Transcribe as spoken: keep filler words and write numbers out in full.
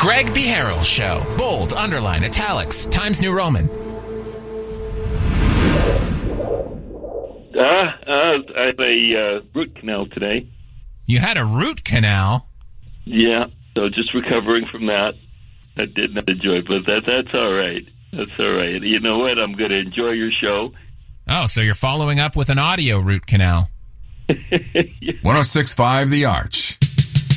Greg Beharrell Show. Bold, underline, italics, Times New Roman. Uh, uh, I had a uh, root canal today. You had a root canal? Yeah, so just recovering from that. I did not enjoy it, but that, that's all right. That's all right. You know what? I'm going to enjoy your show. Oh, so you're following up with an audio root canal. one oh six point five The Arch.